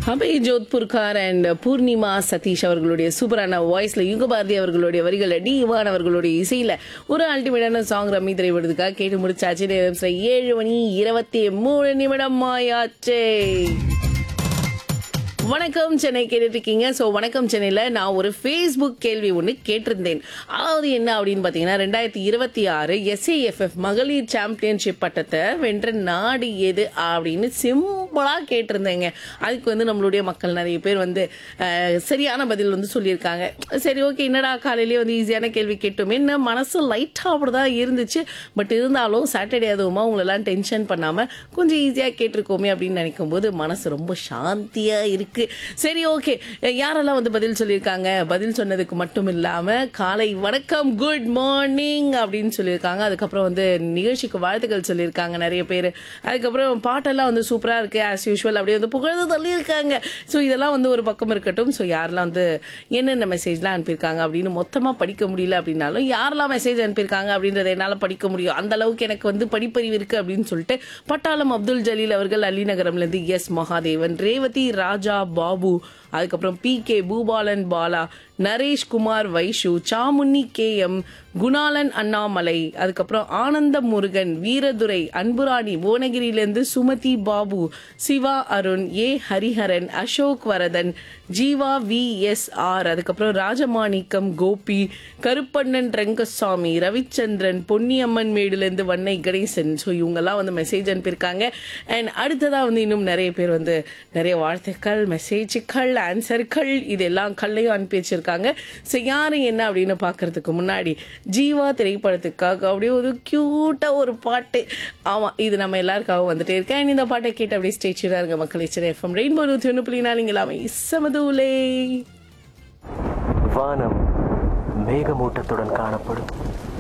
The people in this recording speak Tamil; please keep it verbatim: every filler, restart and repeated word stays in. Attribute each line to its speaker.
Speaker 1: அபய் ஜோத்புர்கார் அண்ட் பூர்ணிமா சதீஷ் அவர்களுடைய சூப்பரான வாய்ஸ்ல யுக பாரதி அவர்களுடைய வரிகள் டி இவான் அவர்களுடைய இசையில ஒரு அல்டிமேட்டான சாங் ரம்மி திரைப்படத்துக்காக கேட்டு முடிச்சாச்சு. நேரம் சரி ஏழு மணி இருபத்தி மூணு நிமிடம் ஆயாச்சே. வணக்கம் சென்னை கேட்டுட்டு இருக்கீங்க. ஸோ வணக்கம் சென்னையில் நான் ஒரு ஃபேஸ்புக் கேள்வி ஒன்று கேட்டிருந்தேன். அதாவது என்ன அப்படின்னு பார்த்தீங்கன்னா, ரெண்டாயிரத்தி இருபத்தி ஆறு எஸ்ஏஎஃப்எஃப் மகளிர் சாம்பியன்ஷிப் பட்டத்தை வென்ற நாடு எது அப்படின்னு சிம்பிளாக கேட்டிருந்தேங்க. அதுக்கு வந்து நம்மளுடைய மக்கள் நிறைய பேர் வந்து அஹ், சரியான பதில் வந்து சொல்லியிருக்காங்க. சரி, ஓகே, என்னடா காலையிலேயே வந்து ஈஸியான கேள்வி கேட்டோமே, என்ன மனசு லைட்டாக அப்படிதான் இருந்துச்சு. பட் இருந்தாலும் சாட்டர்டே அதுவுமா உங்களெல்லாம் டென்ஷன் பண்ணாமல் கொஞ்சம் ஈஸியாக கேட்டிருக்கோமே அப்படின்னு நினைக்கும் போது மனசு ரொம்ப சாந்தியாக இருக்கு. சரி, ஓகே, யாரெல்லாம் வந்து பதில் சொல்லியிருக்காங்க, பதில் சொன்னதுக்கு மட்டும் இல்லாம காலை வணக்கம் குட் மார்னிங் அப்படின்னு சொல்லியிருக்காங்க. அதுக்கப்புறம் வந்து நிகழ்ச்சிக்கு வாழ்த்துக்கள் சொல்லியிருக்காங்க நிறைய பேர். அதுக்கப்புறம் பாட்டெல்லாம் வந்து சூப்பரா இருக்கு ஆஸ் யூஷுவல் அப்படியே வந்து புகழ்ந்து தள்ளியிருக்காங்க. ஸோ இதெல்லாம் வந்து ஒரு பக்கம் இருக்கட்டும். ஸோ யாரெல்லாம் வந்து என்னென்ன மெசேஜ்லாம் அனுப்பியிருக்காங்க அப்படின்னு மொத்தமாக படிக்க முடியல அப்படின்னாலும் யாரெல்லாம் மெசேஜ் அனுப்பியிருக்காங்க அப்படின்றத என்னால் படிக்க முடியும். அந்த அளவுக்கு எனக்கு வந்து படிப்பறிவு இருக்கு அப்படின்னு சொல்லிட்டு பட்டாளம் அப்துல் ஜலீல் அவர்கள் அலிநகரம்லேருந்து, எஸ் மகாதேவன், ரேவதி ராஜா பாபு, அதுக்கப்புறம் B K Boopalan Bala, Naresh Kumar Vaishu, Samunni K M, Gunalan Annamalai, அதுக்கப்புறம் ஆனந்த முருகன், வீரதுரை, அன்புராணி, புவனகிரியிலேருந்து சுமதி பாபு, சிவா அருண், ஏ Hariharan, Ashok Varadhan, Jeeva V S R, அதுக்கப்புறம் ராஜமாணிக்கம் கோபி, கருப்பண்ணன் ரங்கசாமி, ரவிச்சந்திரன், பொன்னியம்மன் மேடுலேருந்து வன்னை கணேசன். ஸோ இவங்கெல்லாம் வந்து மெசேஜ் அனுப்பியிருக்காங்க. அண்ட் அடுத்ததாக வந்து இன்னும் நிறைய பேர் வந்து நிறைய வாழ்த்துக்கள், மெசேஜுக்கள், ஆன்சர்கள் இதெல்லாம் கல்லையும் அனுப்பி வச்சிருக்காங்க. ஸோ யாரு என்ன அப்படின்னு பார்க்கறதுக்கு முன்னாடி ஜீவா திரைப்படத்துக்காக அப்படியே ஒரு கியூட்டா ஒரு பாட்டு, ஆமா இது நம்ம எல்லாருக்காகவும் வந்துட்டே இருக்கேன். இந்த பாட்டை கேட்டு அப்படியே ஸ்டேச்சுடா இருக்க மக்கள் எஃப்எம் ரெயின்போ நூற்றி ஒன்று புள்ளி நாலு எல்லாமே சமதூலே.
Speaker 2: வானம் மேகமூட்டத்துடன் காணப்படும்.